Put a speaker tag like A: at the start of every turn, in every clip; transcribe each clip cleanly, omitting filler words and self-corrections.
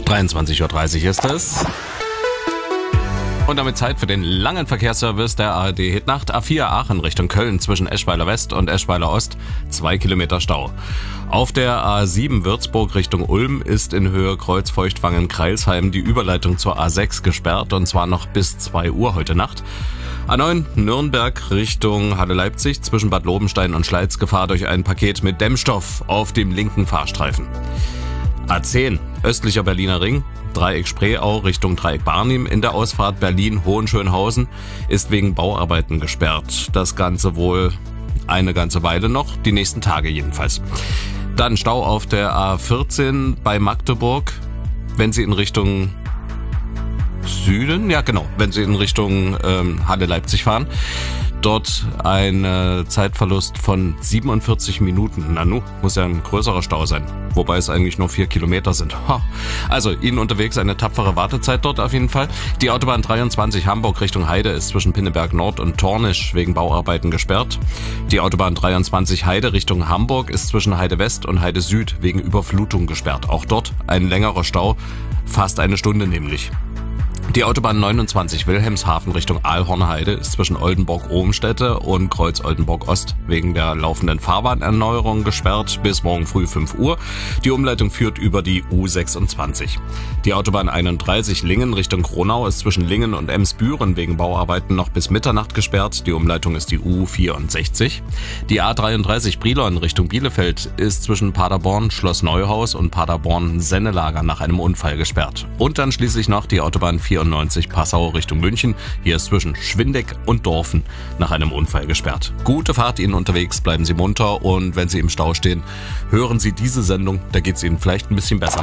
A: 23:30 Uhr ist es. Und damit Zeit für den langen Verkehrsservice der ARD Hitnacht. A4 Aachen Richtung Köln zwischen Eschweiler West und Eschweiler Ost 2 Kilometer Stau. Auf der A7 Würzburg Richtung Ulm ist in Höhe Kreuzfeuchtwangen-Kreilsheim die Überleitung zur A6 gesperrt und zwar noch bis 2 Uhr heute Nacht. A9 Nürnberg Richtung Halle Leipzig zwischen Bad Lobenstein und Schleiz Gefahr durch ein Paket mit Dämmstoff auf dem linken Fahrstreifen. A10 östlicher Berliner Ring, Dreieck Spreeau Richtung Dreieck Barnim in der Ausfahrt Berlin-Hohenschönhausen ist wegen Bauarbeiten gesperrt. Das Ganze wohl eine ganze Weile noch, die nächsten Tage jedenfalls. Dann Stau auf der A14 bei Magdeburg, wenn Sie in Richtung Süden, wenn Sie in Richtung Halle Leipzig fahren. Dort ein Zeitverlust von 47 Minuten. Nanu, muss ja ein größerer Stau sein. Wobei es eigentlich nur 4 Kilometer sind. Also Ihnen unterwegs eine tapfere Wartezeit dort auf jeden Fall. Die Autobahn 23 Hamburg Richtung Heide ist zwischen Pinneberg Nord und Tornisch wegen Bauarbeiten gesperrt. Die Autobahn 23 Heide Richtung Hamburg ist zwischen Heide West und Heide Süd wegen Überflutung gesperrt. Auch dort ein längerer Stau, fast eine Stunde nämlich. Die Autobahn 29 Wilhelmshaven Richtung Aalhornheide ist zwischen Oldenburg-Ohmstede und Kreuz-Oldenburg-Ost wegen der laufenden Fahrbahnerneuerung gesperrt bis morgen früh 5 Uhr. Die Umleitung führt über die U26. Die Autobahn 31 Lingen Richtung Kronau ist zwischen Lingen und Emsbüren wegen Bauarbeiten noch bis Mitternacht gesperrt. Die Umleitung ist die U64. Die A33 Brilon Richtung Bielefeld ist zwischen Paderborn Schloss Neuhaus und Paderborn Sennelager nach einem Unfall gesperrt. Und dann schließlich noch die Autobahn 94 Passau Richtung München. Hier ist zwischen Schwindeck und Dorfen nach einem Unfall gesperrt. Gute Fahrt Ihnen unterwegs, bleiben Sie munter und wenn Sie im Stau stehen, hören Sie diese Sendung, da geht es Ihnen vielleicht ein bisschen besser.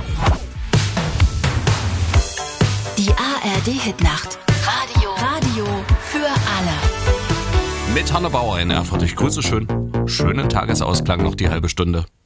B: Die ARD Hitnacht. Radio für alle.
A: Mit Hanne Bauer in Erfurt. Ich grüße schön. Schönen Tagesausklang noch die halbe Stunde.